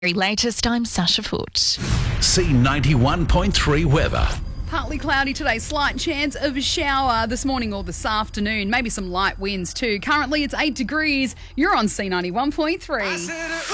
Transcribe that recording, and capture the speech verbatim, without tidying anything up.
Very latest, I'm Sasha Foot. C ninety-one point three weather. Partly cloudy today, slight chance of a shower this morning or this afternoon, maybe some light winds too. Currently it's eight degrees. You're on C ninety-one point three.